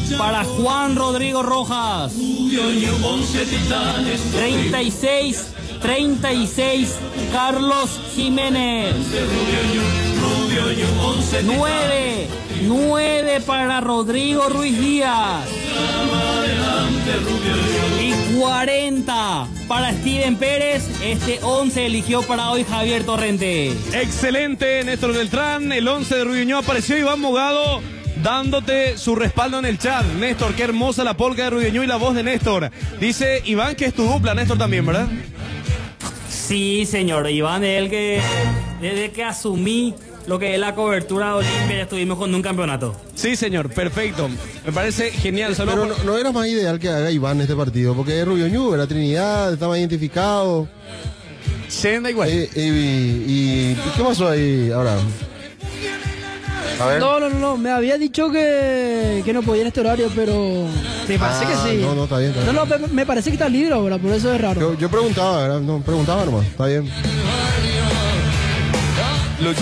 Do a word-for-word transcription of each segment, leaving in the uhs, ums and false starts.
para Juan Rodrigo Rojas. treinta y seis, treinta y seis, Carlos Jiménez. nueve, nueve para Rodrigo Ruiz Díaz. Y cuarenta para Steven Pérez. Este once eligió para hoy Javier Torrente. Excelente, Néstor Beltrán. El once de Ruiz Ño apareció Iván Mogado dándote su respaldo en el chat. Néstor, qué hermosa la polca de Ruiz Ño y la voz de Néstor. Dice Iván que es tu dupla, Néstor también, ¿verdad? Sí, señor. Iván es el que, desde que asumí lo que es la cobertura de Olimpia, ya estuvimos con un campeonato. Sí, señor, perfecto. Me parece genial. Pero no, no era más ideal que haga Iván este partido, porque es Rubio Ñu, la Trinidad, está más identificado. Se da igual. Eh, eh, y, y ¿qué pasó ahí ahora? A ver. No, no, no, no, me había dicho que, que no podía en este horario, pero me parece Ah, que sí. No, no, está bien, está bien. No, no, me, me parece que está libre ahora, por eso es raro. Yo, yo preguntaba, ¿verdad? No, preguntaba nomás, está bien. Lucho.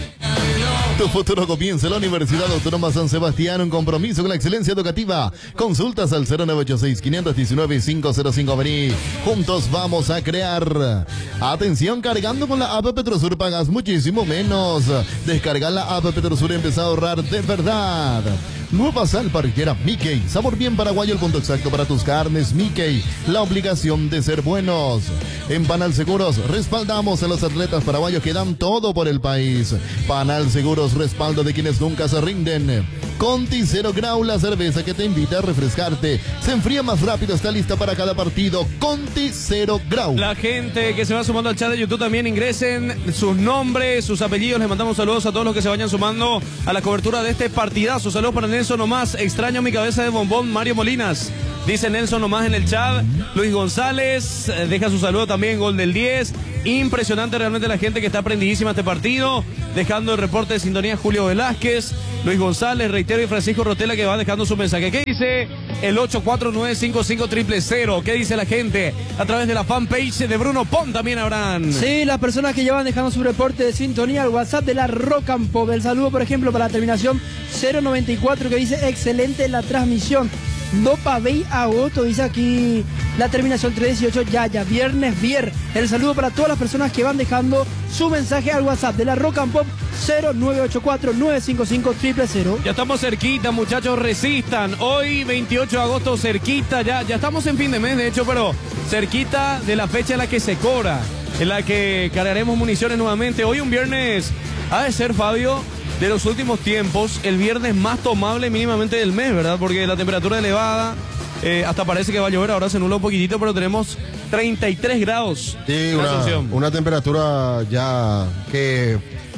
Tu futuro comienza en la Universidad Autónoma San Sebastián, un compromiso con la excelencia educativa. Consultas al cero nueve ocho seis, cinco uno nueve, cinco cero cinco. Vení, juntos vamos a crear. Atención, cargando con la app Petrosur pagas muchísimo menos. Descarga la app Petrosur y empieza a ahorrar de verdad. Nueva sal parrillera Mickey, sabor bien paraguayo, el punto exacto para tus carnes. Mickey, la obligación de ser buenos. En Panal Seguros respaldamos a los atletas paraguayos que dan todo por el país. Panal Seguros, respaldo de quienes nunca se rinden. Conti Cero Grau, la cerveza que te invita a refrescarte. Se enfría más rápido, está lista para cada partido. Conti Cero Grau. La gente que se va sumando al chat de YouTube también ingresen sus nombres, sus apellidos. Les mandamos saludos a todos los que se vayan sumando a la cobertura de este partidazo. Saludos para Nelson nomás. Extraño mi cabeza de bombón, Mario Molinas. Dice Nelson nomás en el chat. Luis González eh, deja su saludo también, gol del diez. Impresionante realmente la gente que está prendidísima a este partido. Dejando el reporte de sintonía Julio Velázquez, Luis González, reitero, y Francisco Rotela, que va dejando su mensaje. ¿Qué dice el ocho cuatro nueve cinco cinco cero cero cero? ¿Qué dice la gente a través de la fanpage de Bruno Pon también habrán? Sí, las personas que llevan dejando su reporte de sintonía al WhatsApp de la Rock and Pop. El saludo, por ejemplo, para la terminación cero noventa y cuatro, que dice excelente la transmisión. No pavei agosto, dice aquí la terminación tres dieciocho, ya, ya, viernes, vier. El saludo para todas las personas que van dejando su mensaje al WhatsApp de la Rock and Pop cero nueve ocho cuatro nueve cinco cinco cero cero cero. Ya estamos cerquita, muchachos, resistan. Hoy, veintiocho de agosto, cerquita, ya, ya estamos en fin de mes, de hecho, pero cerquita de la fecha en la que se cobra, en la que cargaremos municiones nuevamente. Hoy un viernes, ha de ser, Fabio, de los últimos tiempos, el viernes más tomable mínimamente del mes, ¿verdad? Porque la temperatura elevada, eh, hasta parece que va a llover, ahora se nubla un poquitito, pero tenemos treinta y tres grados. Sí, una, una temperatura ya que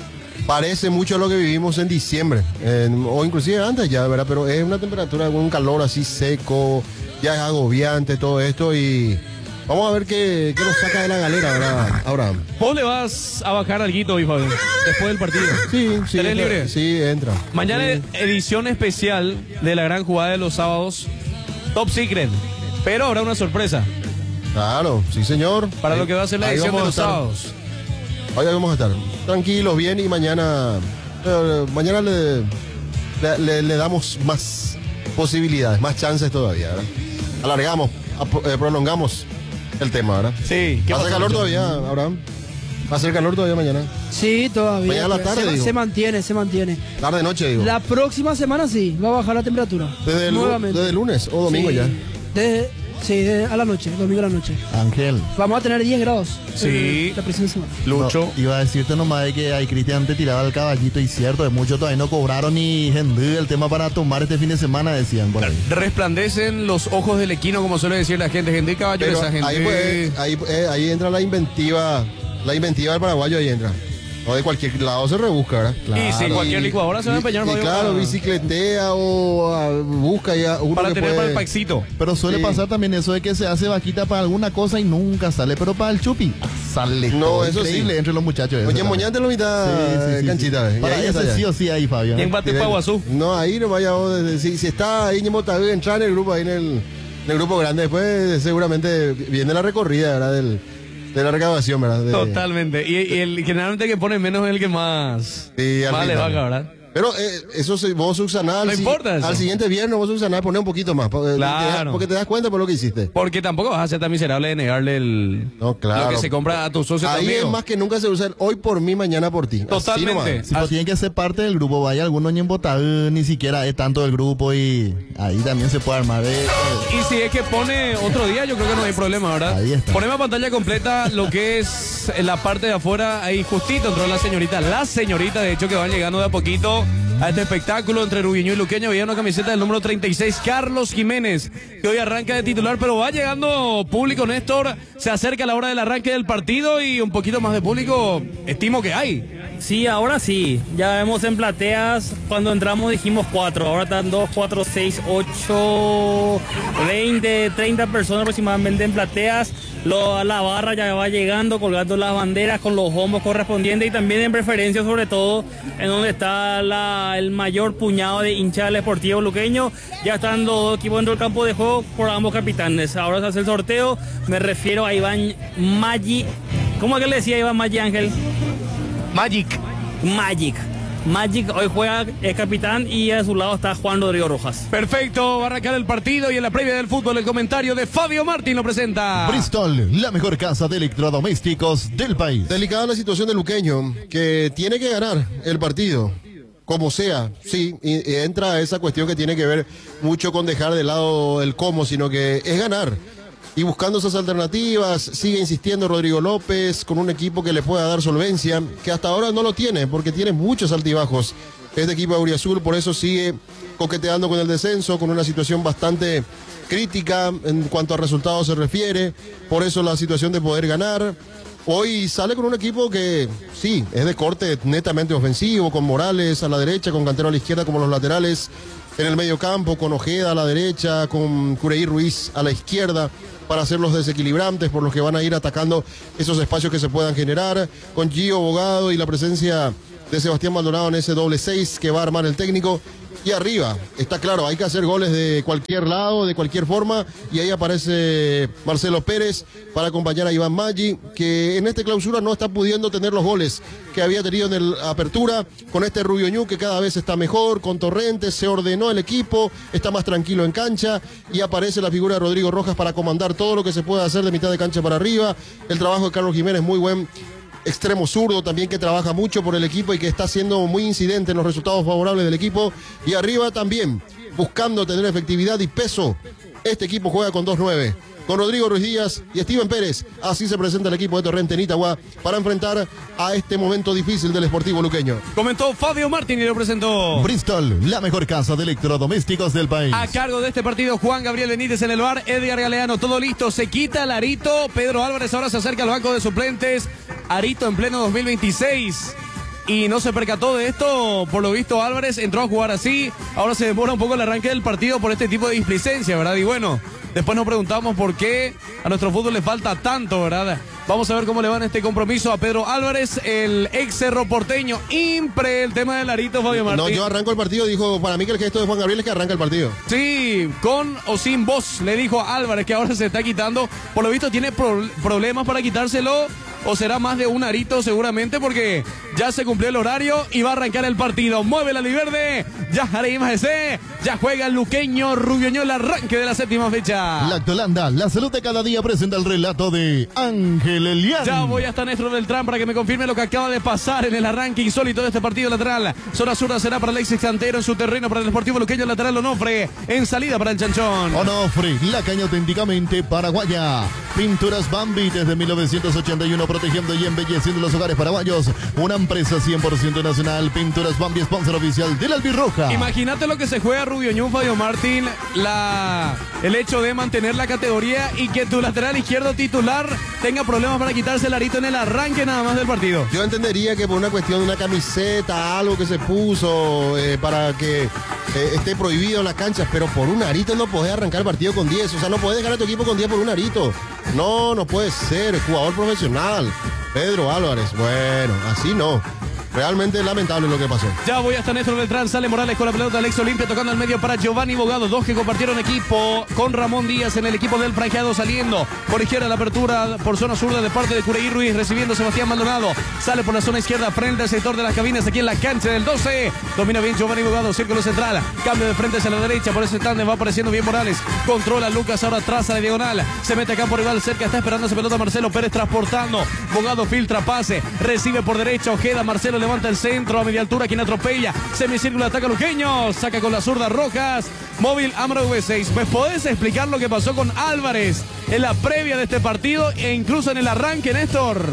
parece mucho a lo que vivimos en diciembre, en, o inclusive antes ya, ¿verdad? Pero es una temperatura con un calor así seco, ya es agobiante todo esto y... Vamos a ver qué, qué nos saca de la galera, ¿verdad, Abraham? ¿Vos le vas a bajar alguito hoy, Fabio? Después del partido. Sí, sí. ¿Tenés entra, libre? Sí, entra. Mañana sí. Edición especial de la gran jugada de los sábados. Top Secret. Pero habrá una sorpresa. Claro, sí, señor. Para ahí, lo que va a ser la edición de los sábados. Hoy vamos a estar tranquilos, bien, y mañana... Eh, mañana le, le, le, le damos más posibilidades, más chances todavía, ¿verdad? Alargamos, eh, prolongamos el tema, ¿verdad? Sí. ¿Va a hacer calor todavía, Abraham? ¿Va a hacer calor todavía mañana? Sí, todavía. Mañana a la tarde, se, digo. se mantiene, se mantiene. Tarde, noche, digo. La próxima semana sí, va a bajar la temperatura. ¿Desde el, nuevamente. ¿Desde el lunes o domingo sí. ya? Desde, sí, desde a la noche, domingo a la noche. Ángel. Vamos a tener diez grados. Sí. eh, La próxima semana. Lucho. No, iba a decirte nomás de que ahí Cristian te tiraba el caballito, y cierto, de muchos todavía no cobraron ni gendú el tema para tomar este fin de semana, decían por ahí. Resplandecen los ojos del equino, como suele decir la gente. Gente caballo, Pero esa gente. ahí, pues, ahí, eh, ahí entra la inventiva, la inventiva del paraguayo, ahí entra. O de cualquier lado se rebusca, ¿verdad? Claro. Y si cualquier licuadora se va a empeñar, y, y claro, para... bicicletea o uh, busca ya uno para que tener puede... para el paixito. Pero suele Sí. pasar también eso de que se hace vaquita para alguna cosa y nunca sale, pero para el chupi sale. No, todo eso increíble sí. entre los muchachos. eso Oye, también. moñate lo mitad Sí, sí, sí, canchita. sí. ¿Ves? Y Para ahí está ese ya. sí o sí ahí, Fabio. Y en Bate Paguazú. No, ahí no vaya vos, si, si está ahí Ñemotagü, entra en el grupo, ahí en el, en el grupo grande. Después seguramente viene la recorrida, ¿verdad? Del, de la recaudación, ¿verdad? De, Totalmente. Y, y el generalmente el que pone menos es el que más, Sí, al más le final. baja, ¿verdad? Pero eh, eso se, vos subsanás No al, si- importa eso. al siguiente viernes, vos subsanás, poner un poquito más. Porque, Claro. te, porque te das cuenta por lo que hiciste. Porque tampoco vas a ser tan miserable de negarle el, No, claro. lo que se compra a tu socio Ahí también. es más que nunca se usa el hoy por mí, mañana por ti. Así Totalmente. nomás. Si pues tienen que ser parte del grupo, vaya alguno ni en votar, ni siquiera es tanto del grupo y ahí también se puede armar. eh, Y si es que pone otro día, yo creo que no hay problema, ¿verdad? Ahí está. Ponemos a pantalla completa lo que es en la parte de afuera. Ahí justito entró la señorita. La señorita, de hecho, que van llegando de a poquito a este espectáculo entre Rubiño y Luqueño. Veía una camiseta del número treinta y seis, Carlos Jiménez, que hoy arranca de titular, pero va llegando público, Néstor. Se acerca la hora del arranque del partido y un poquito más de público, estimo que hay. Sí, ahora sí. Ya vemos en plateas. Cuando entramos dijimos cuatro. Ahora están dos, cuatro, seis, ocho, veinte, treinta personas aproximadamente en plateas. Lo, la barra ya va llegando, colgando las banderas con los bombos correspondientes y también en preferencia, sobre todo, en donde está la, el mayor puñado de hinchas del Sportivo Luqueño. Ya están los dos equipos dentro del campo de juego por ambos capitanes. Ahora se hace el sorteo. Me refiero a Iván Maggi. ¿Cómo es que le decía Iván Maggi, Ángel? Magic. Magic. Magic hoy juega, es capitán y a su lado está Juan Rodrigo Rojas. Perfecto, va a arrancar el partido y en la previa del fútbol el comentario de Fabio Martín lo presenta. Bristol, la mejor casa de electrodomésticos del país. Delicada la situación de Luqueño, que tiene que ganar el partido, como sea, sí, y, y entra esa cuestión que tiene que ver mucho con dejar de lado el cómo, sino que es ganar. Y buscando esas alternativas, sigue insistiendo Rodrigo López con un equipo que le pueda dar solvencia, que hasta ahora no lo tiene, porque tiene muchos altibajos. Este equipo de Auriazul, por eso sigue coqueteando con el descenso, con una situación bastante crítica en cuanto a resultados se refiere, por eso la situación de poder ganar. Hoy sale con un equipo que sí, es de corte netamente ofensivo, con Morales a la derecha, con Cantero a la izquierda como los laterales, en el medio campo, con Ojeda a la derecha, con Cureí Ruiz a la izquierda, para hacer los desequilibrantes por los que van a ir atacando esos espacios que se puedan generar, con Gio Bogado y la presencia de Sebastián Maldonado en ese doble seis que va a armar el técnico. Y arriba, está claro, hay que hacer goles de cualquier lado, de cualquier forma, y ahí aparece Marcelo Pérez para acompañar a Iván Maggi, que en esta clausura no está pudiendo tener los goles que había tenido en la apertura, con este Rubio Ñu que cada vez está mejor, con Torrentes, se ordenó el equipo, está más tranquilo en cancha, y aparece la figura de Rodrigo Rojas para comandar todo lo que se puede hacer de mitad de cancha para arriba. El trabajo de Carlos Jiménez muy buen, extremo zurdo también, que trabaja mucho por el equipo y que está siendo muy incidente en los resultados favorables del equipo. Y arriba también, buscando tener efectividad y peso, este equipo juega con dos nueve, con Rodrigo Ruiz Díaz y Steven Pérez. Así se presenta el equipo de Torrente en Itagua para enfrentar a este momento difícil del Sportivo Luqueño. Comentó Fabio Martín y lo presentó. Bristol, la mejor casa de electrodomésticos del país. A cargo de este partido, Juan Gabriel Benítez en el bar, Edgar Galeano, todo listo, se quita el Arito, Pedro Álvarez ahora se acerca al banco de suplentes, Arito en pleno dos mil veintiséis. Y no se percató de esto, por lo visto Álvarez entró a jugar así, ahora se demora un poco el arranque del partido por este tipo de displicencia, ¿verdad? Y bueno, después nos preguntamos por qué a nuestro fútbol le falta tanto, ¿verdad? Vamos a ver cómo le va en este compromiso a Pedro Álvarez, el ex Cerro Porteño. Impre el tema del Arito, Fabio Martín. No, yo arranco el partido, dijo para mí que el gesto de Juan Gabriel es que arranca el partido. Sí, con o sin voz, le dijo a Álvarez que ahora se está quitando. Por lo visto tiene pro- problemas para quitárselo. O será más de un arito seguramente porque ya se cumplió el horario y va a arrancar el partido. Mueve la Aliverde, ya Jareima ese, ya juega el luqueño Rubioño el arranque de la séptima fecha. Lactolanda, la salud de cada día presenta el relato de Ángel Elián. Ya voy hasta Néstor Beltrán para que me confirme lo que acaba de pasar en el arranque insólito de este partido lateral. Zona zurda será para Alexis Cantero en su terreno para el Sportivo Luqueño, lateral Onofre en salida para el Chanchón. Onofre, la caña auténticamente paraguaya. Pinturas Bambi desde mil novecientos ochenta y uno protegiendo y embelleciendo los hogares paraguayos. Una empresa cien por ciento nacional. Pinturas Bambi, sponsor oficial del Albirroja. Imagínate lo que se juega Rubio Ñu, Fabio Martín, la, el hecho de mantener la categoría y que tu lateral izquierdo titular tenga problemas para quitarse el arito en el arranque nada más del partido. Yo entendería que por una cuestión de una camiseta, algo que se puso eh, para que eh, esté prohibido en las canchas, pero por un arito no podés arrancar el partido con diez. O sea, no podés dejar a tu equipo con diez por un arito. No, no puede ser. Jugador profesional, Pedro Álvarez. Bueno, así no. realmente lamentable lo que pasó. Ya voy hasta Néstor Beltrán, sale Morales con la pelota, Alex Olimpia tocando al medio para Giovanni Bogado, dos que compartieron equipo con Ramón Díaz en el equipo del franqueado, saliendo por izquierda la apertura por zona zurda de parte de Cureí Ruiz, recibiendo Sebastián Maldonado, sale por la zona izquierda frente al sector de las cabinas aquí en la cancha del doce, domina bien Giovanni Bogado, círculo central, cambio de frente hacia la derecha, por ese tándem va apareciendo bien Morales, controla Lucas, ahora traza la diagonal, se mete a campo rival cerca, está esperando esa pelota Marcelo Pérez transportando, Bogado filtra pase, recibe por derecha Ojeda, Marcelo levanta el centro a media altura, quien atropella, semicírculo, ataca Luqueño, saca con la zurda Rojas, móvil Amaro V seis. ¿Me podés explicar lo que pasó con Álvarez en la previa de este partido e incluso en el arranque, Néstor?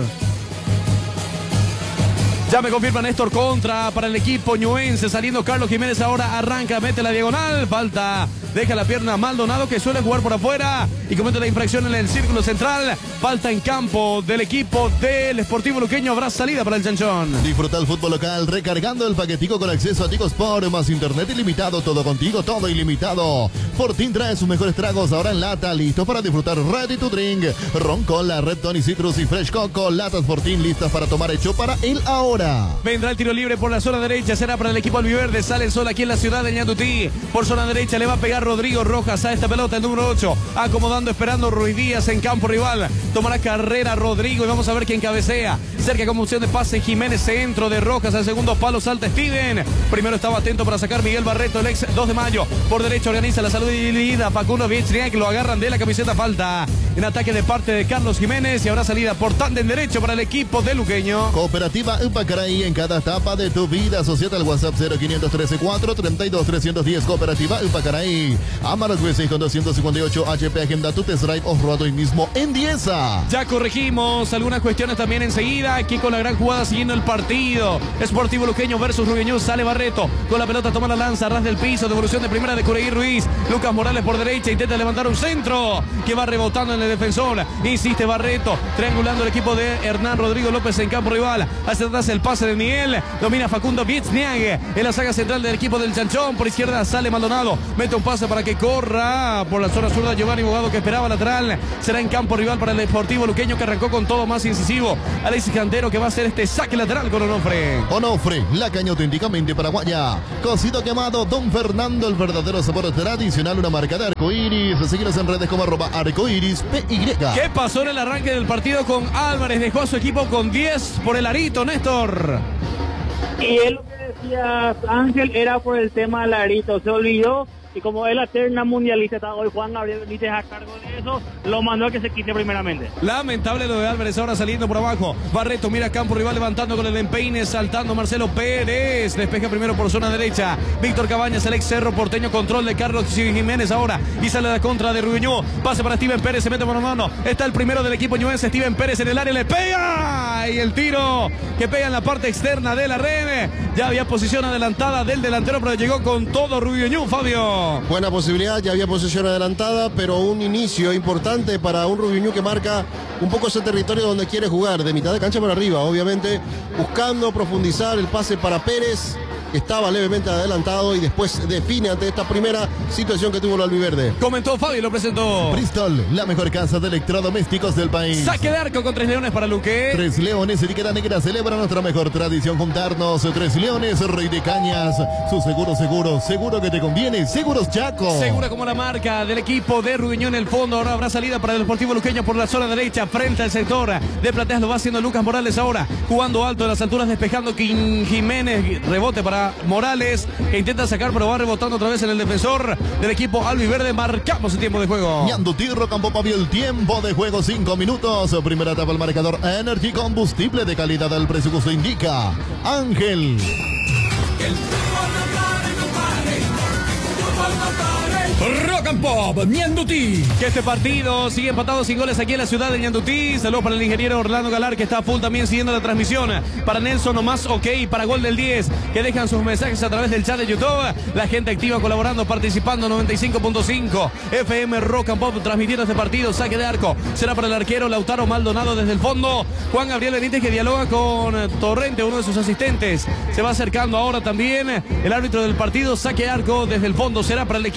Ya me confirma Néstor, contra para el equipo ñuense, saliendo Carlos Jiménez, ahora arranca, mete la diagonal, falta, deja la pierna Maldonado, que suele jugar por afuera, y comete la infracción en el círculo central, falta en campo del equipo del Sportivo Luqueño, habrá salida para el Chanchón. Disfruta el fútbol local recargando el paquetico con acceso a Tigo Sport, más internet ilimitado, todo contigo, todo ilimitado. Fortín trae sus mejores tragos ahora en lata, listo para disfrutar, ready to drink, ron cola, Red Tony Citrus y Fresh Coco, latas Fortín listas para tomar, hecho para el ahora. Vendrá el tiro libre por la zona derecha, será para el equipo albiverde, sale el sol aquí en la ciudad de Ñandutí, por zona derecha le va a pegar Rodrigo Rojas a esta pelota, el número ocho, acomodando, esperando Ruiz Díaz en campo rival, tomará carrera Rodrigo y vamos a ver quién cabecea, cerca como opción de pase Jiménez, centro de Rojas, al segundo palo salta Steven, primero estaba atento para sacar Miguel Barreto, el ex dos de mayo, por derecha organiza la salud y Facundo Viechniak, lo agarran de la camiseta, falta en ataque de parte de Carlos Jiménez y habrá salida por tándem derecho para el equipo de Luqueño. Cooperativa Upacaraí, en cada etapa de tu vida, asociada al WhatsApp cero quinientos trece cuatro treinta y dos trescientos diez. Cooperativa Upacaraí, Amaros V seis con doscientos cincuenta y ocho H P, agenda tu test drive off-road hoy mismo en Dieza. Ya corregimos algunas cuestiones también enseguida, aquí con la gran jugada siguiendo el partido. Sportivo Luqueño versus Rubiñú, sale Barreto con la pelota, toma la lanza, a ras del piso, devolución de primera de Cureí Ruiz, Lucas Morales por derecha, intenta levantar un centro que va rebotando en el defensor, insiste Barreto, triangulando el equipo de Hernán Rodrigo López en campo rival, hacia atrás el pase de Miguel, domina Facundo Viechniak en la saga central del equipo del Chanchón, por izquierda sale Maldonado, mete un pase para que corra por la zona zurda Giovanni Bogado, que esperaba lateral, será en campo rival para el Deportivo Luqueño, que arrancó con todo más incisivo, Alexis Cantero, que va a hacer este saque lateral con Onofre. Onofre, la caña auténticamente paraguaya, cocido quemado Don Fernando, el verdadero sabor tradicional, una marca de arcoiris, seguiros en redes como arroba arcoiris P Y. ¿Qué pasó en el arranque del partido con Álvarez? Dejó a su equipo con diez por el arito, Néstor. Y él lo que decía Ángel era por el tema del arito, se olvidó, y como es la terna mundialista, está hoy Juan Gabriel Benítez a cargo de eso, lo mandó a que se quite primeramente. Lamentable lo de Álvarez, ahora saliendo por abajo, Barreto mira campo rival, levantando con el empeine, saltando Marcelo Pérez, despeja primero por zona derecha, Víctor Cabañas, el ex Cerro Porteño, control de Carlos Jiménez ahora, y sale la contra de Rubiñú, pase para Steven Pérez, se mete mano a mano, está el primero del equipo ñuense, Steven Pérez en el área, le pega, y el tiro que pega en la parte externa de la red, ya había posición adelantada del delantero, pero llegó con todo Rubiñú, Fabio. Buena posibilidad, ya había posición adelantada, pero un inicio importante para un Rubiñú que marca un poco ese territorio donde quiere jugar, de mitad de cancha para arriba, obviamente, buscando profundizar el pase para Pérez, que estaba levemente adelantado y después define ante esta primera situación que tuvo el albiverde. Comentó Fabio y lo presentó. Bristol, la mejor casa de electrodomésticos del país. Saque de arco con Tres Leones para Luque. Tres Leones, etiqueta negra, celebra nuestra mejor tradición, juntarnos. Tres Leones, Rey de Cañas, su seguro, seguro, seguro que te conviene, Seguros Chaco. Segura como la marca del equipo de Rubiñú en el fondo, ahora habrá salida para el Deportivo Luqueño por la zona derecha, frente al sector de Plateas, lo va haciendo Lucas Morales ahora, jugando alto en las alturas, despejando Jiménez, rebote para Morales, que intenta sacar, pero va rebotando otra vez en el defensor del equipo albiverde. Marcamos el tiempo de juego. Ñandutí, Rocampo, Pavio, el tiempo de juego, cinco minutos. Primera etapa, el marcador Energy, combustible de calidad, el presupuesto indica Ángel. Rock and Pop, Ñandutí. Que este partido sigue empatado sin goles aquí en la ciudad de Ñandutí. Saludos para el ingeniero Orlando Galar, que está a full también siguiendo la transmisión. Para Nelson Nomás OK, para Gol del diez, que dejan sus mensajes a través del chat de YouTube. La gente activa colaborando, participando. Noventa y cinco punto cinco F M Rock and Pop transmitiendo este partido. Saque de arco será para el arquero Lautaro Maldonado desde el fondo. Juan Gabriel Benítez, que dialoga con Torrente, uno de sus asistentes. Se va acercando ahora también el árbitro del partido. Saque de arco desde el fondo será para el equipo de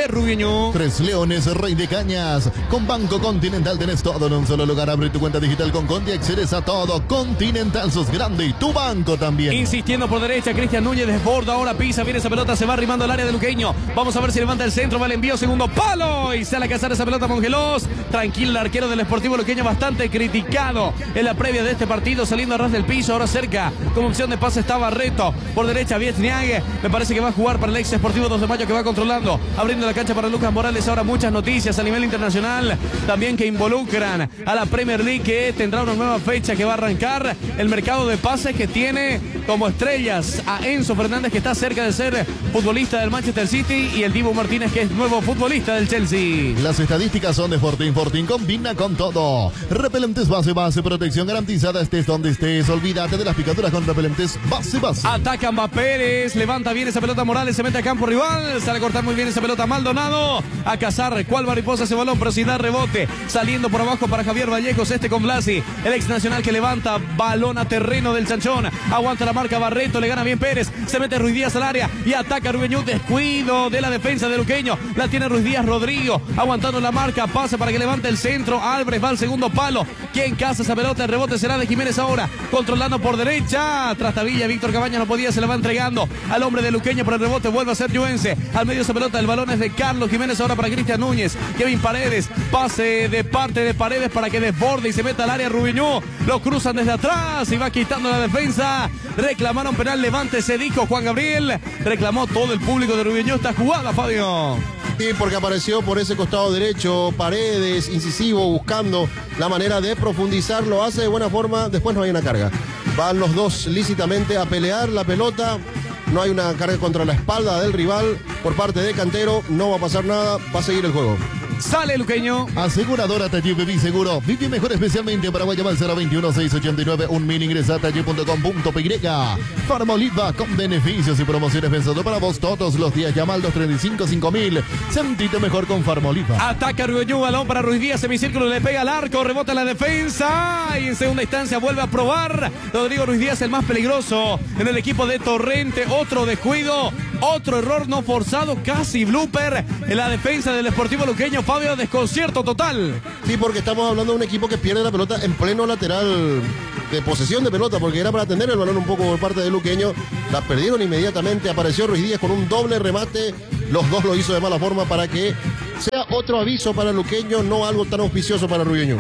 de Rubiño. Tres Leones, Rey de Cañas. Con Banco Continental tenés todo en un solo lugar. Abre tu cuenta digital con Conti, accedes a todo. Continental, sos grande y tu banco también. Insistiendo por derecha, Cristian Núñez desborda, ahora pisa, viene esa pelota, se va arrimando al área de Luqueño. Vamos a ver si levanta el centro, va el envío, segundo palo y sale a cazar esa pelota Mongelos. Tranquilo el arquero del Sportivo Luqueño, bastante criticado en la previa de este partido, saliendo a ras del piso, ahora cerca, como opción de pase está Barreto. Por derecha, Vietniague, me parece que va a jugar para el ex Sportivo dos de Mayo, que va controlando, abriendo la cancha para Lucas Morales. Ahora muchas noticias a nivel internacional, también que involucran a la Premier League, que tendrá una nueva fecha que va a arrancar. El mercado de pases que tiene como estrellas a Enzo Fernández, que está cerca de ser futbolista del Manchester City, y el Dibu Martínez, que es nuevo futbolista del Chelsea. Las estadísticas son de Fortín. Fortín combina con todo. Repelentes base, base, protección garantizada, estés donde estés. Olvídate de las picaduras con repelentes base, base. Ataca Mba Pérez, levanta bien esa pelota Morales, se mete a campo rival, sale a cortar muy bien esa pelota Maldonado. A cazar cual mariposa ese balón, pero si da rebote, saliendo por abajo para Javier Vallejos, este con Blasi, el ex nacional, que levanta balón a terreno del Chanchón. Aguanta la marca Barreto, le gana bien Pérez, se mete Ruiz Díaz al área y ataca Rubiño. Descuido de la defensa de Luqueño, la tiene Ruiz Díaz. Rodrigo aguantando la marca, pasa para que levante el centro. Álvarez va al segundo palo, quien caza esa pelota, el rebote será de Jiménez ahora, controlando por derecha, Trastavilla, Víctor Cabañas no podía, se la va entregando al hombre de Luqueño, por el rebote vuelve a ser Lluense, al medio esa pelota, el balón es de Carlos Jiménez ahora para Cristian Núñez. Kevin Paredes, pase de parte de Paredes para que desborde y se meta al área Rubiño, lo cruzan desde atrás y va quitando la defensa. Reclamaron penal, Levante, se dijo Juan Gabriel, reclamó todo el público de Rubiño esta jugada, Fabio. Sí, porque apareció por ese costado derecho Paredes, incisivo, buscando la manera de profundizar, lo hace de buena forma, después no hay una carga. Van los dos lícitamente a pelear la pelota, no hay una carga contra la espalda del rival por parte de Cantero, no va a pasar nada, va a seguir el juego. Sale Luqueño. Aseguradora Taller Viví Seguro. Viví mejor, especialmente para Guayabal. Cero veintiuno, seiscientos ochenta y nueve. Un mil. Ingresa a taller punto com punto p y. Farmoliva con beneficios y promociones pensado para vos todos los días. Llama al dos treinta y cinco, cinco mil. Sentite mejor con Farmoliva. Ataca Rubiño, balón para Ruiz Díaz. Semicírculo, le pega al arco. Rebota la defensa. Y en segunda instancia vuelve a probar Rodrigo Ruiz Díaz, el más peligroso en el equipo de Torrente. Otro descuido. Otro error no forzado. Casi blooper en la defensa del Sportivo Luqueño. Fabio, desconcierto total. Sí, porque estamos hablando de un equipo que pierde la pelota en pleno lateral de posesión de pelota, porque era para tener el balón un poco por parte de Luqueño. La perdieron inmediatamente. Apareció Ruiz Díaz con un doble remate. Los dos lo hizo de mala forma para que sea otro aviso para Luqueño, no algo tan auspicioso para Rubiño.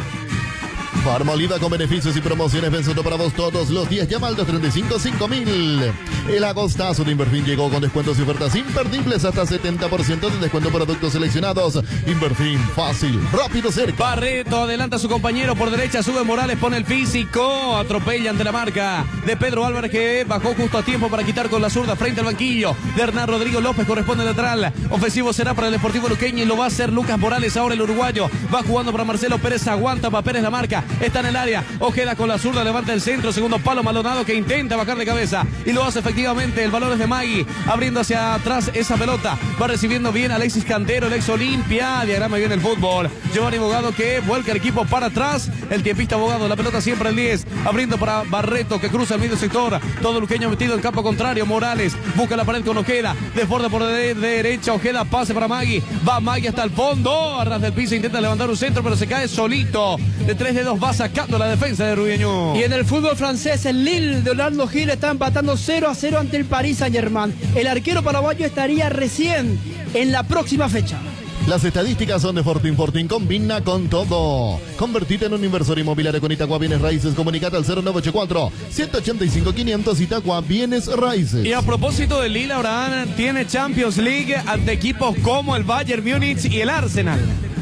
Farmoliva con beneficios y promociones pensando para vos todos los días. Llama al dos treinta y cinco, cinco mil. El agostazo de Inverfin llegó con descuentos y ofertas imperdibles hasta setenta por ciento de descuento en productos seleccionados. Inverfin, fácil, rápido, cerca. Barreto adelanta a su compañero por derecha, sube Morales, pone el físico, atropella ante la marca de Pedro Álvarez, que bajó justo a tiempo para quitar con la zurda frente al banquillo de Hernán Rodrigo López, corresponde lateral. Ofensivo será para el Deportivo Luqueño y lo va a hacer Lucas Morales, ahora el uruguayo. Va jugando para Marcelo Pérez, aguanta para Pérez la marca. Está en el área, Ojeda con la zurda, levanta el centro, segundo palo, Maldonado, que intenta bajar de cabeza y lo hace efectivamente. El balón es de Magui, abriendo hacia atrás esa pelota, va recibiendo bien Alexis Cantero, el ex Olimpia, diagrama bien el fútbol. Giovanni Bogado, que vuelca el equipo para atrás, el tiempista Bogado, la pelota siempre el diez, abriendo para Barreto, que cruza el medio sector, todo Luqueño metido en campo contrario. Morales busca la pared con Ojeda, desborda por de derecha, Ojeda, pase para Magui, va Magui hasta el fondo, a ras del piso, intenta levantar un centro, pero se cae solito, de tres dedos va sacando la defensa de Rubiño. Y en el fútbol francés, el Lille de Orlando Gil está empatando cero a cero ante el Paris Saint-Germain. El arquero paraguayo estaría recién en la próxima fecha. Las estadísticas son de Fortín. Fortín combina con todo. Convertite en un inversor inmobiliario con Itaqua Bienes Raíces. Comunicate al cero nueve ocho cuatro, siete ocho cinco, quinientos. Itaqua Bienes Raíces. Y a propósito de Lille, Abraham tiene Champions League ante equipos como el Bayern Múnich y el Arsenal.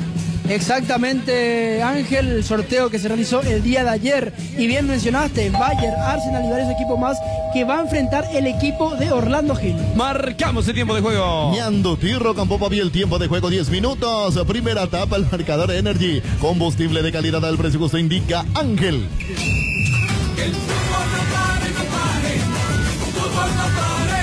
Exactamente, Ángel, el sorteo que se realizó el día de ayer. Y bien mencionaste, Bayern, Arsenal y varios equipos más que va a enfrentar el equipo de Orlando Gil. Marcamos el tiempo de juego. Ñando Tirro Campo Pavi, el tiempo de juego diez minutos. Primera etapa, el marcador Energy. Combustible de calidad al precio que usted indica, Ángel. Que el fútbol no pare, no pare. Fútbol no pare.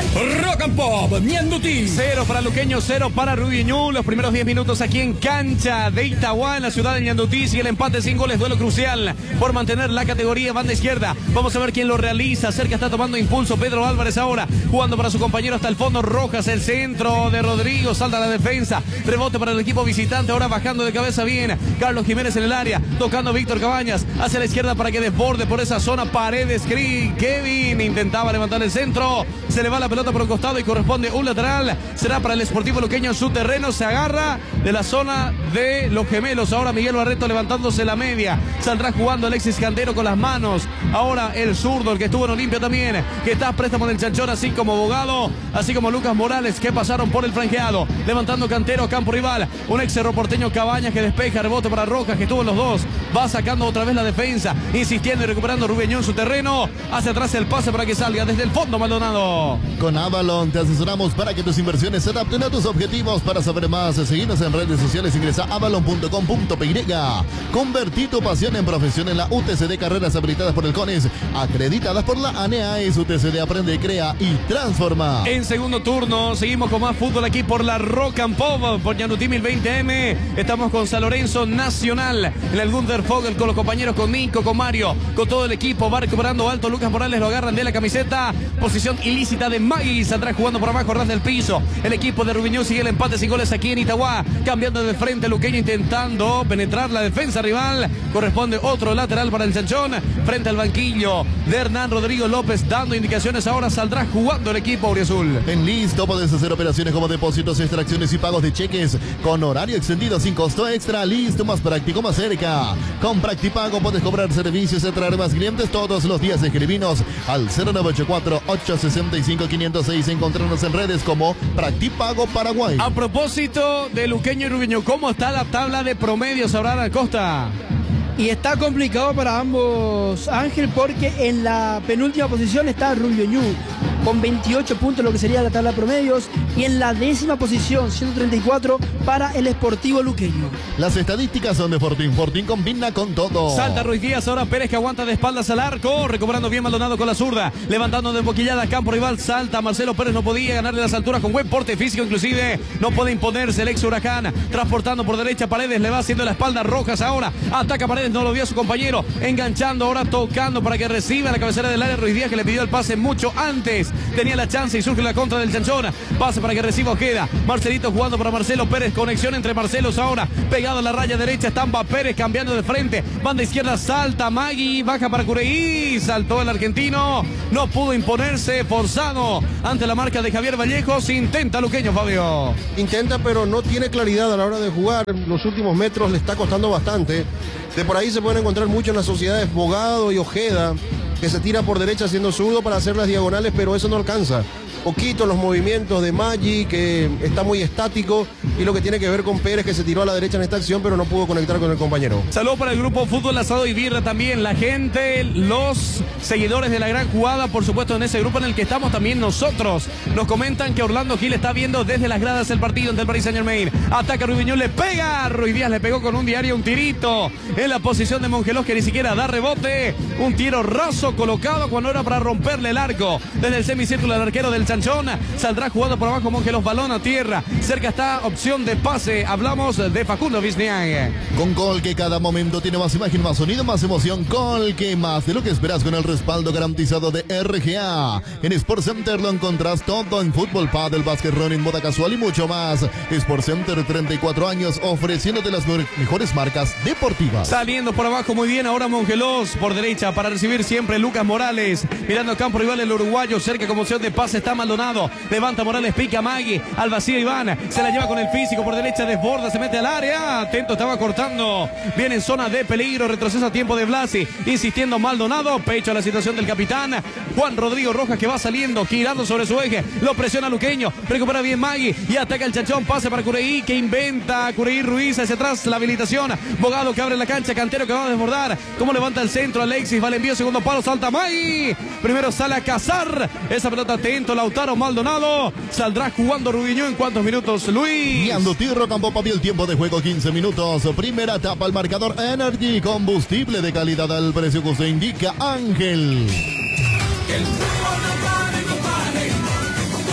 Rock and Pop, Ñandutí. Cero para Luqueño, cero para Rubiñú. Los primeros diez minutos aquí en cancha de Itagua, en la ciudad de Ñandutí. Sigue el empate sin goles, duelo crucial por mantener la categoría banda izquierda. Vamos a ver quién lo realiza. Cerca está tomando impulso Pedro Álvarez ahora, jugando para su compañero hasta el fondo. Rojas, el centro de Rodrigo, salta a la defensa. Rebote para el equipo visitante, ahora bajando de cabeza bien. Carlos Jiménez en el área, tocando Víctor Cabañas hacia la izquierda para que desborde por esa zona. Paredes, Kevin intentaba levantar el centro. Se le va la pelota por un costado y corresponde un lateral. Será para el Sportivo Luqueño en su terreno. Se agarra de la zona de los gemelos. Ahora Miguel Barreto levantándose la media. Saldrá jugando Alexis Cantero con las manos. Ahora el zurdo, el que estuvo en Olimpia también, que está a préstamo del Chanchón, así como Bogado, así como Lucas Morales, que pasaron por el franqueado. Levantando Cantero, campo rival. Un ex cerro porteño Cabañas que despeja, rebote para Rojas, que estuvo en los dos. Va sacando otra vez la defensa, insistiendo y recuperando Rubiñón en su terreno. Hacia atrás el pase para que salga desde el fondo Maldonado. Con Avalon te asesoramos para que tus inversiones se adapten a tus objetivos. Para saber más, seguinos en redes sociales, ingresa a avalon punto com punto pe. Convertí tu pasión en profesión en la U T C D, carreras habilitadas por el CONES, acreditadas por la ANEAES. U T C D aprende, crea y transforma. En segundo turno, seguimos con más fútbol aquí por la Rock and Pop, por Ñandutí mil veinte eme. Estamos con San Lorenzo Nacional, en el Gunther Fogel, con los compañeros, con Nico, con Mario, con todo el equipo. Va recuperando alto Lucas Morales, lo agarran de la camiseta. Posición ilícita de Magui, saldrá jugando por abajo, ras del piso. El equipo de Rubiñón sigue el empate sin goles aquí en Itagua. Cambiando de frente Luqueño, intentando penetrar la defensa rival. Corresponde otro lateral para el Chanchón. Frente al banquillo de Hernán Rodrigo López, dando indicaciones. Ahora saldrá jugando el equipo auriazul. En Listo puedes hacer operaciones como depósitos, extracciones y pagos de cheques con horario extendido sin costo extra. Listo, más práctico, más cerca. Con Practipago puedes cobrar servicios y atraer más clientes todos los días. Escribinos al cero nueve ocho cuatro, ocho seis cinco, cinco cero seis. Encontrarnos en redes como Practipago Paraguay. A propósito de Luqueño y Rubiñón, ¿cómo está la tabla de promedios ahora en Costa? Y está complicado para ambos, Ángel, porque en la penúltima posición está Rubiñú con veintiocho puntos, lo que sería la tabla de promedios, y en la décima posición, ciento treinta y cuatro, para el Sportivo Luqueño. Las estadísticas son de Fortín. Fortín combina con todo. Salta Ruiz Díaz, ahora Pérez, que aguanta de espaldas al arco, recuperando bien Maldonado con la zurda, levantando de boquillada, campo rival, salta Marcelo Pérez, no podía ganarle las alturas con buen porte físico, inclusive no puede imponerse el ex Huracán, transportando por derecha Paredes, le va haciendo la espalda. Rojas ahora, ataca Paredes, no lo vio a su compañero, enganchando, ahora tocando para que reciba la cabecera del área. Ruiz Díaz, que le pidió el pase mucho antes, tenía la chance y surge la contra del Chanchón. Pase para que reciba Ojeda. Marcelito jugando para Marcelo Pérez. Conexión entre Marcelos ahora. Pegado a la raya derecha. Estampa Pérez cambiando de frente. Banda izquierda salta Magui. Baja para Cureí. Saltó el argentino. No pudo imponerse. Forzado ante la marca de Javier Vallejos. Intenta Luqueño, Fabio. Intenta, pero no tiene claridad a la hora de jugar. Los últimos metros le está costando bastante. De por ahí se pueden encontrar mucho en las sociedades Bogado y Ojeda, que se tira por derecha haciendo zurdo para hacer las diagonales, pero eso no alcanza. Poquito los movimientos de Maggi, que está muy estático, y lo que tiene que ver con Pérez, que se tiró a la derecha en esta acción, pero no pudo conectar con el compañero. Saludos para el grupo Fútbol Asado y Birra también, la gente, los seguidores de la gran jugada, por supuesto, en ese grupo en el que estamos también nosotros. Nos comentan que Orlando Gil está viendo desde las gradas el partido ante el Paris Saint-Germain. Ataca Rubiñón, le pega, Ruiz Díaz le pegó con un diario, un tirito en la posición de Mongelos, que ni siquiera da rebote. Un tiro raso colocado cuando era para romperle el arco. Desde el semicírculo del arquero del Chanchón, saldrá jugando por abajo Mongelos, balón a tierra. Cerca está opción de pase. Hablamos de Facundo Wisniewski. Con Colque cada momento tiene más imagen, más sonido, más emoción. Colque, más de lo que esperas con el respaldo garantizado de R G A. En Sport Center lo encontrás todo en fútbol, pádel, básquet, running, moda casual y mucho más. Sport Center, treinta y cuatro años, ofreciéndote las mejores marcas deportivas. Saliendo por abajo muy bien ahora Mongelos, por derecha para recibir siempre Lucas Morales. Mirando campo rival el uruguayo, cerca como opción de pase está Maldonado. Levanta Morales, pica Magui, al vacío Iván, se la lleva con el físico por derecha, desborda, se mete al área, atento, estaba cortando, viene en zona de peligro, retrocesa a tiempo de Blasi, insistiendo Maldonado, pecho a la situación del capitán, Juan Rodrigo Rojas, que va saliendo, girando sobre su eje, lo presiona Luqueño, recupera bien Magui, y ataca el Chanchón, pase para Cureí, que inventa Cureí Ruiz, hacia atrás la habilitación, Bogado que abre la cancha, Cantero que va a desbordar, como levanta el centro, Alexis, va el envío, segundo palo, salta Magui, primero sale a cazar, esa pelota atento, Lautaro Maldonado, saldrá jugando Rubiñón. En cuántos minutos, Luis. Ñandutí Rock and Pop, el tiempo de juego quince minutos. Primera etapa, el marcador Energy, combustible de calidad al precio que usted indica, Ángel. El fútbol no para, compadre.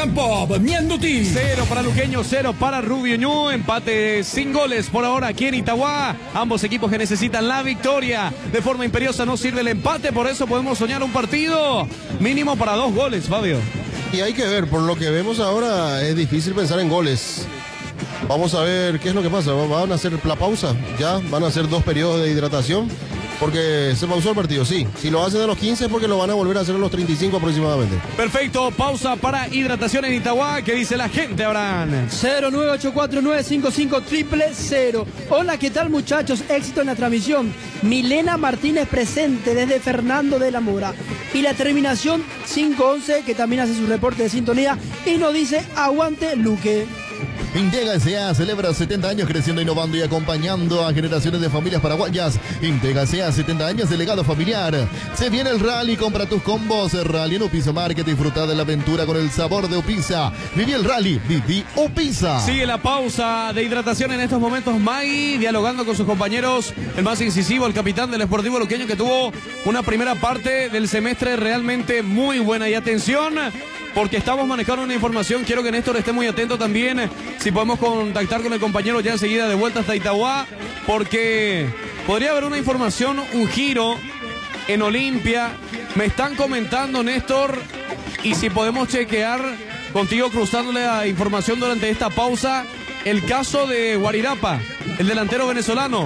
and Pop, Mianduti. Cero para Luqueño, cero para Rubio Ñu. Empate sin goles por ahora aquí en Itagua. Ambos equipos que necesitan la victoria. De forma imperiosa no sirve el empate, por eso podemos soñar un partido mínimo para dos goles, Fabio. Y hay que ver, por lo que vemos ahora es difícil pensar en goles. Vamos a ver qué es lo que pasa. Van a hacer la pausa, ya van a hacer dos periodos de hidratación. Porque se pausó el partido, sí. Si lo hacen a los quince es porque lo van a volver a hacer a los treinta y cinco aproximadamente. Perfecto, pausa para hidratación en Itagua. ¿Qué dice la gente, Abraham? cero nueve ocho cuatro nueve cinco cinco cero cero. Hola, ¿qué tal, muchachos? Éxito en la transmisión. Milena Martínez presente desde Fernando de la Mora. Y la terminación cinco once, que también hace su reporte de sintonía y nos dice aguante Luque. Intega S A celebra setenta años creciendo, innovando y acompañando a generaciones de familias paraguayas. Intega S A, setenta años de legado familiar. Se viene el rally, compra tus combos. Rally en Upisa Market, disfruta de la aventura con el sabor de Upisa. Viví el rally, viví Upisa. Sigue la pausa de hidratación en estos momentos. Magui dialogando con sus compañeros. El más incisivo, el capitán del Sportivo Luqueño, que tuvo una primera parte del semestre realmente muy buena. Y atención, porque estamos manejando una información. Quiero que Néstor esté muy atento también. Si podemos contactar con el compañero ya enseguida de vuelta hasta Itagua, porque podría haber una información, un giro en Olimpia. Me están comentando, Néstor, y si podemos chequear contigo cruzándole la información durante esta pausa, el caso de Guarirapa, el delantero venezolano.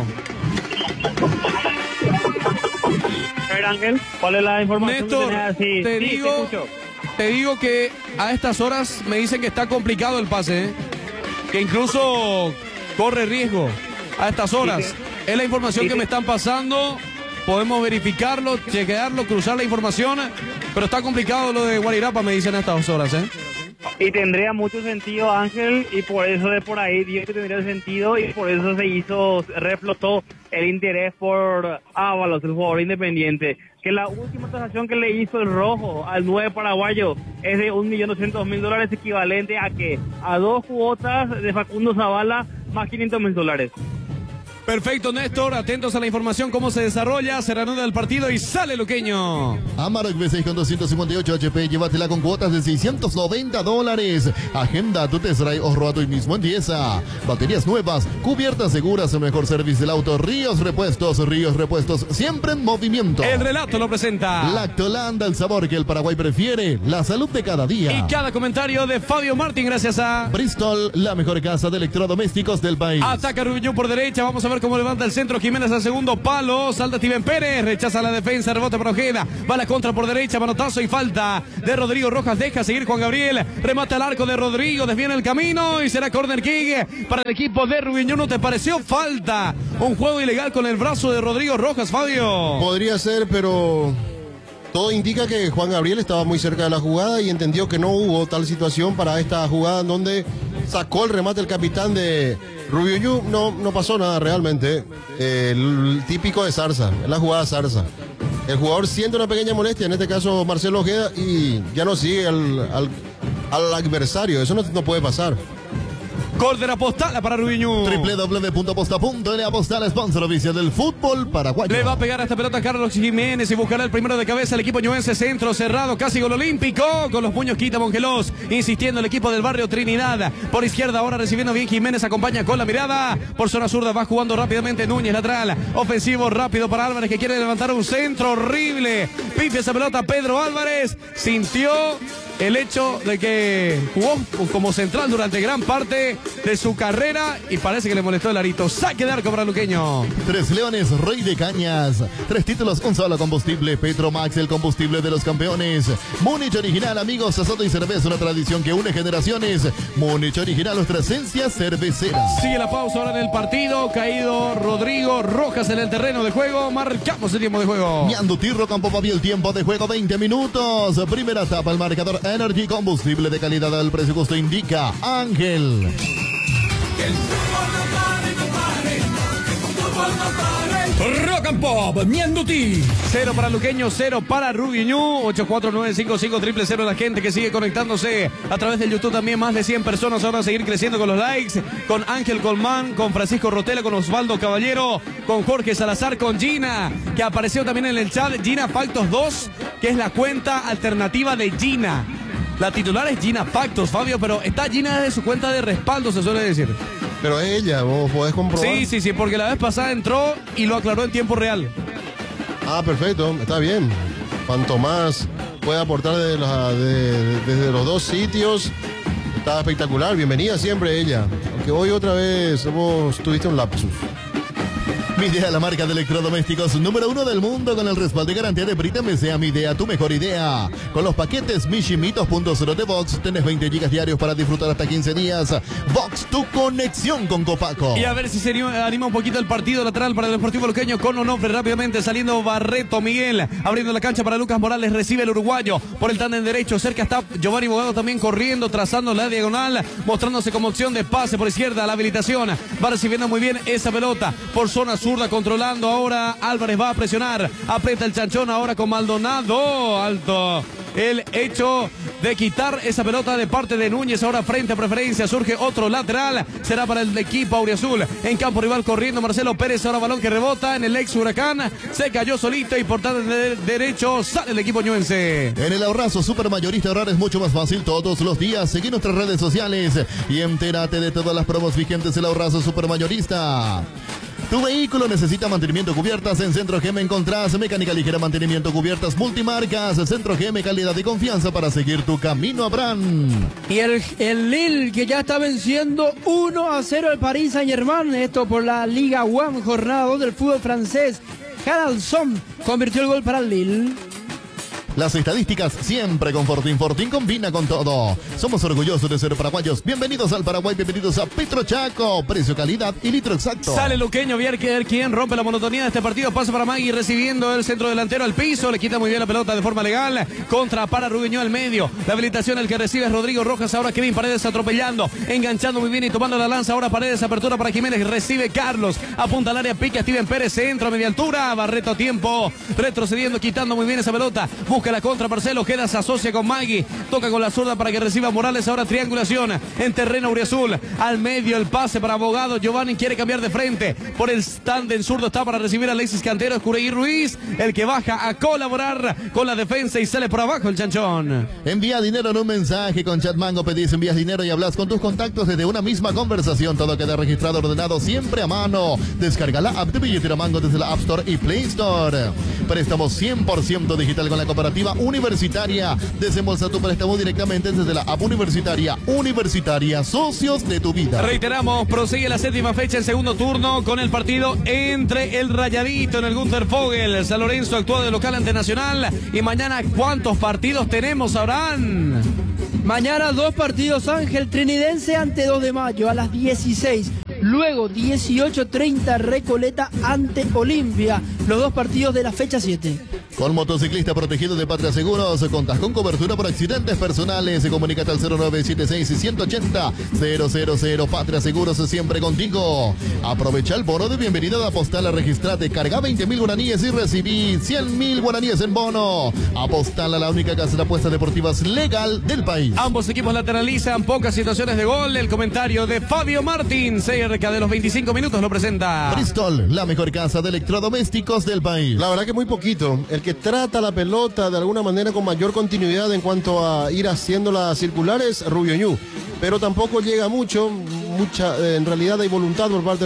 A ver, Ángel, ¿cuál es la información? Néstor, que sí, te, sí, digo, te, te digo que a estas horas me dicen que está complicado el pase, ¿eh? Que incluso corre riesgo a estas horas. Es la información que me están pasando. Podemos verificarlo, chequearlo, cruzar la información, pero está complicado lo de Guarirapa, me dicen a estas horas, ¿eh? Y tendría mucho sentido, Ángel, y por eso de por ahí digo que tendría sentido, y por eso se hizo, reflotó el interés por Ábalos, el jugador independiente. Que la última transacción que le hizo el Rojo al nueve paraguayo es de un millón doscientos mil dólares, equivalente a que a dos cuotas de Facundo Zavala más quinientos mil dólares. Perfecto, Néstor, atentos a la información, cómo se desarrolla, se reanuda el partido y sale Luqueño. Amarok V seis con doscientos cincuenta y ocho H P, llévatela con cuotas de seiscientos noventa dólares. Agenda tu test drive o roba hoy mismo en Diesa. Baterías nuevas, cubiertas seguras, el mejor servicio del auto. Ríos Repuestos, Ríos Repuestos, siempre en movimiento. El relato lo presenta Lactolanda, el sabor que el Paraguay prefiere, la salud de cada día. Y cada comentario de Fabio Martín, gracias a Bristol, la mejor casa de electrodomésticos del país. Ataca Rubio por derecha, vamos a ver cómo levanta el centro. Jiménez al segundo palo, salta Steven Pérez, rechaza la defensa, rebote para Ojeda, va la contra por derecha, manotazo y falta de Rodrigo Rojas, deja seguir Juan Gabriel, remata el arco de Rodrigo, desvía el camino y será corner kick para el equipo de Rubio. ¿No te pareció falta? Un juego ilegal con el brazo de Rodrigo Rojas, Fabio. Podría ser, pero todo indica que Juan Gabriel estaba muy cerca de la jugada y entendió que no hubo tal situación para esta jugada en donde sacó el remate el capitán de Rubio Ñu. No, no pasó nada realmente. Eh, el típico de Zarza, es la jugada Zarza. El jugador siente una pequeña molestia, en este caso Marcelo Ojeda, y ya no sigue al, al, al adversario. Eso no, no puede pasar. Gol de la Postala para Rubiñú. doble u doble u doble u punto posta punto ele, Postala, sponsor oficial del fútbol paraguayo. Le va a pegar a esta pelota Carlos Jiménez y buscará el primero de cabeza el equipo ñuense. Centro cerrado, casi gol olímpico. Con los puños quita Mongelos, insistiendo el equipo del barrio Trinidad. Por izquierda ahora recibiendo bien Jiménez, acompaña con la mirada. Por zona zurda va jugando rápidamente Núñez, lateral. Ofensivo rápido para Álvarez, que quiere levantar un centro horrible. Pifia esa pelota Pedro Álvarez. Sintió el hecho de que jugó como central durante gran parte de su carrera y parece que le molestó el arito. Saque de arco para Luqueño. Tres Leones, Rey de Cañas. Tres títulos, un solo combustible. Petromax, el combustible de los campeones. Múnich original, amigos, azote y cerveza, una tradición que une generaciones. Múnich original, nuestra esencia cervecera. Sigue la pausa ahora en el partido. Caído Rodrigo Rojas en el terreno de juego. Marcamos el tiempo de juego. Ñanduti Rocampo Papi, el tiempo de juego veinte minutos. Primera etapa, el marcador Energy, combustible de calidad al precio justo, indica Ángel. Rock and Pop, Mianduti. Cero para Luqueño, cero para Rubiñú. ocho cuatro nueve cinco cinco cero cero. La gente que sigue conectándose a través del YouTube también. Más de cien personas. Ahora a seguir creciendo con los likes. Con Ángel Colmán, con Francisco Rotela, con Osvaldo Caballero, con Jorge Salazar, con Gina, que apareció también en el chat. Gina Faltos dos, que es la cuenta alternativa de Gina. La titular es Gina Pactos, Fabio, pero está Gina de su cuenta de respaldo, se suele decir. Pero es ella, vos podés comprobar. Sí, sí, sí, porque la vez pasada entró y lo aclaró en tiempo real. Ah, perfecto, está bien. Cuanto más puede aportar de la- de- desde los dos sitios, está espectacular. Bienvenida siempre ella. Aunque hoy otra vez vos tuviste un lapsus. Midea, la marca de electrodomésticos número uno del mundo con el respaldo y garantía de Brita M C A. Midea, tu mejor idea. Con los paquetes Mishimitos punto cero de Vox, tenés veinte gigas diarios para disfrutar hasta quince días. Vox, tu conexión con Copaco. Y a ver si se anima un poquito el partido lateral para el Deportivo Luqueño con Onofre rápidamente saliendo Barreto Miguel, abriendo la cancha para Lucas Morales, recibe el uruguayo por el tándem derecho, cerca está Giovanni Bogado también corriendo, trazando la diagonal, mostrándose como opción de pase por izquierda, la habilitación, va recibiendo muy bien esa pelota por zona zurda, controlando ahora Álvarez, va a presionar, aprieta el chanchón ahora con Maldonado, alto el hecho de quitar esa pelota de parte de Núñez, ahora frente a preferencia, surge otro lateral, será para el equipo auriazul, en campo rival corriendo Marcelo Pérez, ahora balón que rebota en el ex Huracán, se cayó solito y por tanto de derecho sale el equipo ñuense. En el ahorrazo supermayorista ahorrar es mucho más fácil todos los días. Seguí nuestras redes sociales y entérate de todas las promos vigentes en el ahorrazo supermayorista. Tu vehículo necesita mantenimiento, cubiertas. En Centro G M encontrás mecánica ligera, mantenimiento, cubiertas multimarcas. Centro G M, calidad y confianza para seguir tu camino a Bran. Y el, el Lille que ya está venciendo uno a cero al Paris Saint-Germain, esto por la Liga uno, jornada dos del fútbol francés. Haraldsson convirtió el gol para el Lille. Las estadísticas siempre con Fortín. Fortín combina con todo. Somos orgullosos de ser paraguayos. Bienvenidos al Paraguay, bienvenidos a Petrochaco. Precio, calidad y litro exacto. Sale Luqueño, Bierker, quien rompe la monotonía de este partido. Pasa para Magui recibiendo el centro delantero al piso. Le quita muy bien la pelota de forma legal. Contra para Rubiño al medio. La habilitación, el que recibe es Rodrigo Rojas. Ahora Kevin Paredes atropellando. Enganchando muy bien y tomando la lanza. Ahora Paredes, apertura para Jiménez. Recibe Carlos. Apunta al área, pica Steven Pérez. Centro a media altura. Barreto a tiempo. Retrocediendo, quitando muy bien esa pelota. Busca la contra Marcelo, queda, se asocia con Magui, toca con la zurda para que reciba Morales, ahora triangulación en terreno auriazul, al medio el pase para Abogado, Giovanni quiere cambiar de frente, por el stand en zurdo está para recibir a Alexis Cantero, Escurey Ruiz, el que baja a colaborar con la defensa y sale por abajo el chanchón. Envía dinero en un mensaje con Chatmango, pedís, envías dinero y hablas con tus contactos desde una misma conversación, todo queda registrado, ordenado, siempre a mano. Descarga la app de Billetera Mango desde la App Store y Play Store. Préstamos cien por ciento digital con la cooperativa Universitaria. Desembolsa tu préstamo directamente desde la app Universitaria. Universitaria, socios de tu vida. Reiteramos, prosigue la séptima fecha, el segundo turno con el partido entre el Rayadito en el Gunther Fogel. San Lorenzo actúa de local ante Nacional. Y mañana, ¿cuántos partidos tenemos, Abraham? Mañana dos partidos, Ángel, Trinidense ante dos de mayo a las dieciséis. Luego dieciocho treinta Recoleta ante Olimpia. Los dos partidos de la fecha siete. Con motociclista protegido de Patria Seguros, contás con cobertura por accidentes personales. Comunícate al cero nueve siete seis, uno ocho cero, cero cero cero. Patria Seguros, siempre contigo. Aprovecha el bono de bienvenida de Apostal, registrate, carga veinte mil guaraníes y recibí cien mil guaraníes en bono. Apostal, a la única casa de apuestas deportivas legal del país. Ambos equipos lateralizan, pocas situaciones de gol. El comentario de Fabio Martín, cerca de los veinticinco minutos, lo presenta Bristol, la mejor casa de electrodomésticos del país. La verdad que muy poquito. El que trata la pelota de alguna manera con mayor continuidad en cuanto a ir haciéndola circular es Rubio Ñu. Pero tampoco llega mucho, mucha, en realidad hay voluntad por parte